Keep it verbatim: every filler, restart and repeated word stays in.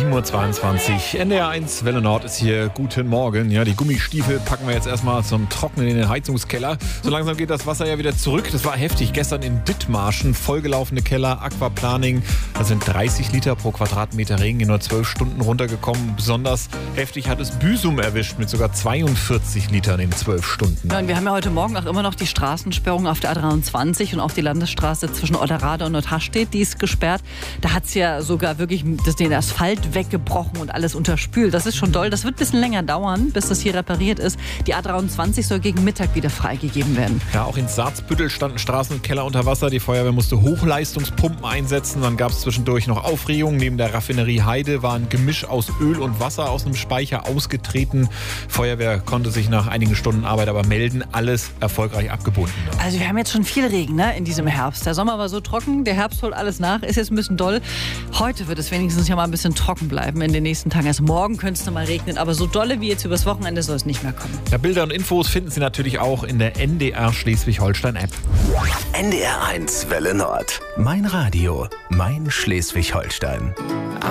sieben Uhr zweiundzwanzig. N D R eins Welle Nord ist hier. Guten Morgen. Ja, die Gummistiefel packen wir jetzt erstmal zum Trocknen in den Heizungskeller. So langsam geht das Wasser ja wieder zurück. Das war heftig. Gestern in Dithmarschen, vollgelaufene Keller, Aquaplaning. Da sind dreißig Liter pro Quadratmeter Regen in nur zwölf Stunden runtergekommen. Besonders heftig hat es Büsum erwischt mit sogar zweiundvierzig Litern in zwölf Stunden. Ja, und wir haben ja heute Morgen auch immer noch die Straßensperrung auf der A dreiundzwanzig und auch die Landesstraße zwischen Odderade und Nordhastedt, die ist gesperrt. Da hat es ja sogar wirklich das, den Asphalt weggebrochen und alles unterspült. Das ist schon doll. Das wird ein bisschen länger dauern, bis das hier repariert ist. Die A dreiundzwanzig soll gegen Mittag wieder freigegeben werden. Ja, auch in Saarzbüttel standen Straßen und Keller unter Wasser. Die Feuerwehr musste Hochleistungspumpen einsetzen. Dann gab es zwischendurch noch Aufregung. Neben der Raffinerie Heide war ein Gemisch aus Öl und Wasser aus einem Speicher ausgetreten. Feuerwehr konnte sich nach einigen Stunden Arbeit aber melden. Alles erfolgreich abgebunden. Also wir haben jetzt schon viel Regen, ne, in diesem Herbst. Der Sommer war so trocken, der Herbst holt alles nach. Ist jetzt ein bisschen doll. Heute wird es wenigstens ja mal ein bisschen trocken bleiben in den nächsten Tagen. Erst morgen könnte es noch mal regnen, aber so dolle wie jetzt übers Wochenende soll es nicht mehr kommen. Ja, Bilder und Infos finden Sie natürlich auch in der N D R Schleswig-Holstein-App. N D R eins Welle Nord. Mein Radio, mein Schleswig-Holstein.